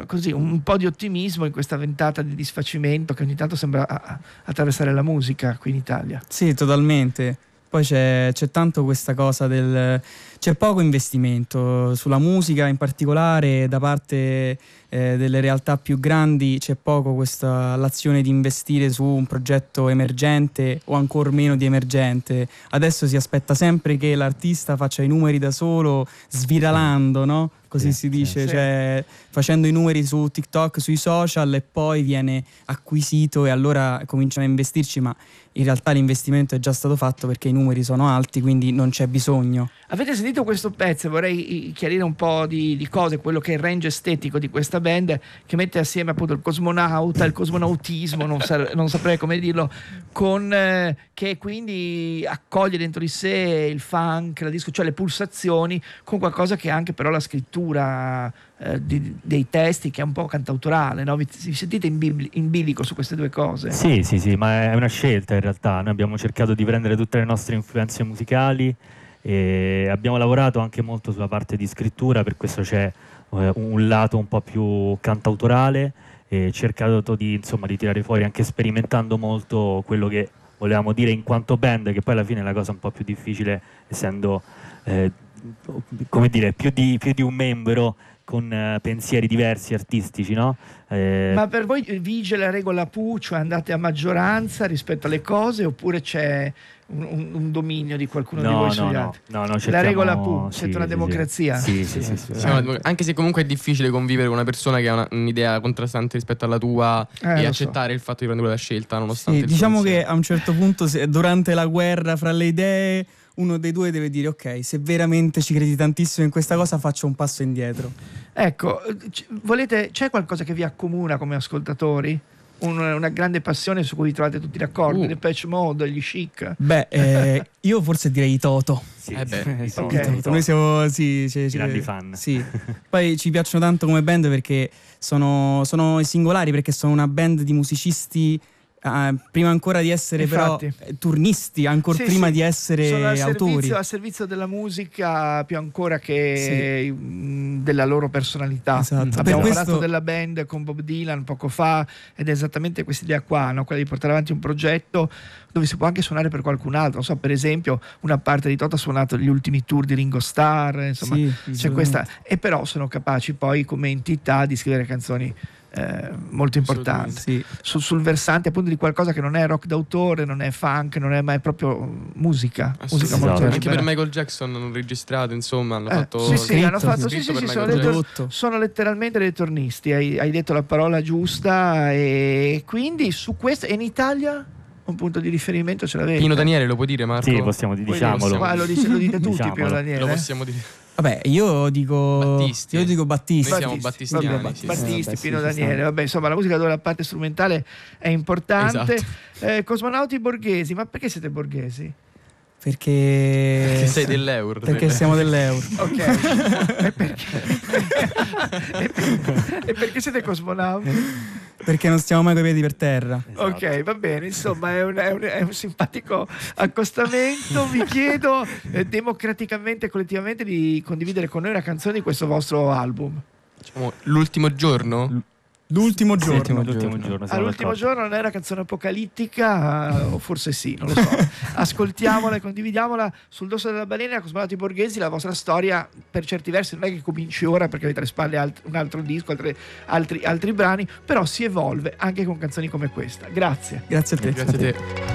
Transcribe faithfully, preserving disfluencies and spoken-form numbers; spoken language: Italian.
così un po' di ottimismo in questa ventata di disfacimento che ogni tanto sembra a, a, attraversare la musica qui in Italia. Sì, totalmente. Poi c'è, c'è tanto questa cosa del... c'è poco investimento sulla musica in particolare da parte eh, delle realtà più grandi, c'è poco questa l'azione di investire su un progetto emergente o ancor meno di emergente. Adesso si aspetta sempre che l'artista faccia i numeri da solo, sviralando, no? Così sì, si dice, sì. cioè facendo i numeri su TikTok, sui social, e poi viene acquisito e allora cominciano a investirci, ma in realtà l'investimento è già stato fatto perché i numeri sono alti, quindi non c'è bisogno. Avete sentito questo pezzo? Vorrei chiarire un po' di, di cose, quello che è il range estetico di questa band, che mette assieme appunto il cosmonauta, il cosmonautismo, non, sa- non saprei come dirlo, con eh, che quindi accoglie dentro di sé il funk, la disco, cioè le pulsazioni, con qualcosa che è anche però la scrittura eh, di, dei testi, che è un po' cantautorale, no? Vi, vi sentite in, bibli- in bilico su queste due cose? Sì, sì, sì, ma è una scelta in realtà. Noi abbiamo cercato di prendere tutte le nostre influenze musicali e abbiamo lavorato anche molto sulla parte di scrittura, per questo c'è eh, un lato un po' più cantautorale, e cercato di, insomma, di tirare fuori, anche sperimentando molto quello che volevamo dire in quanto band, che poi alla fine è la cosa un po' più difficile, essendo eh, come dire, più di, più di un membro con uh, pensieri diversi, artistici, no? Eh... Ma per voi vige la regola Pooh, cioè andate a maggioranza rispetto alle cose, oppure c'è un, un, un dominio di qualcuno no, di voi no, sugli no, altri? no, no, la cerchiamo... regola Pooh, sì, siete una sì, democrazia? Sì, sì, sì, sì, sì. Sì, anche se comunque è difficile convivere con una persona che ha una, un'idea contrastante rispetto alla tua Eh, e lo accettare so. il fatto di prendere quella scelta nonostante Sì, il diciamo suo che pensiero. a un certo punto, se, durante la guerra fra le idee, uno dei due deve dire: ok, se veramente ci credi tantissimo in questa cosa, faccio un passo indietro. Ecco, c- volete, c'è qualcosa che vi accomuna come ascoltatori? Un- una grande passione su cui vi trovate tutti d'accordo? Uh. The Depeche Mode, gli Chic? Beh, eh, io forse direi i Toto. Sì, Eh beh, sì, ok. sì, sì, Toto. Noi siamo sì, ci- ci- grandi fan. Sì. Poi ci piacciono tanto come band perché sono, sono singolari, perché sono una band di musicisti. Uh, prima ancora di essere Infatti. però eh, turnisti, ancora Sì, prima sì. di essere Sono al autori. servizio, al servizio della musica più ancora che mh, della loro personalità. Esatto. Abbiamo Per parlato questo- della band con Bob Dylan poco fa, ed è esattamente questa idea qua, no? Quella di portare avanti un progetto dove si può anche suonare per qualcun altro. Non so, per esempio una parte di Toto ha suonato gli ultimi tour di Ringo Starr, insomma, Sì, c'è assolutamente. questa, e però sono capaci poi come entità di scrivere canzoni eh, molto importanti. Sì. Sul, sul versante appunto di qualcosa che non è rock d'autore, non è funk, non è, ma è proprio musica, musica Esatto. molto Anche libera. per Michael Jackson hanno registrato, insomma, hanno Eh, fatto sì, sì, hanno scritto, fatto, sì, sì, scritto sì, per sono, Michael letter- Jackson. Prodotto. sono letteralmente dei tornisti, hai, hai detto la parola giusta, e quindi su questo, e in Italia un punto di riferimento ce l'avete? Pino Daniele, lo puoi dire, Marco? Sì, possiamo, Puoi dire, diciamolo. Qua lo, dice- lo dite tutti, Diciamolo. Pino Daniele? Lo possiamo dire. Vabbè, io dico Battisti. Io dico Battisti. Noi siamo battistiani, vabbè, sì, Battisti, sì. Battisti, Battisti, sì, Pino ci Daniele, sta. vabbè, insomma la musica dove la parte strumentale è importante. Esatto. Eh, cosmonauti borghesi, ma perché siete borghesi? Perché Perché sei dell'euro. Perché siamo dell'euro. Ok. e, perché? e, perché? e perché siete cosmonauti? Perché non stiamo mai coi piedi per terra. Esatto. Ok, va bene, insomma è un, è un- è un simpatico accostamento. Vi chiedo eh, democraticamente e collettivamente di condividere con noi una canzone di questo vostro album. Diciamo, l'ultimo giorno? L'ultimo Sì, giorno. l'ultimo giorno, siamo All'ultimo d'accordo. giorno non è una canzone apocalittica, o forse sì, non lo so. Ascoltiamola e condividiamola. Sul dorso della balena, Cosmonauti borghesi, la vostra storia per certi versi non è che cominci ora perché avete alle spalle alt- un altro disco, altre- altri, altri brani, però si evolve anche con canzoni come questa. Grazie. Grazie a te. Grazie a te.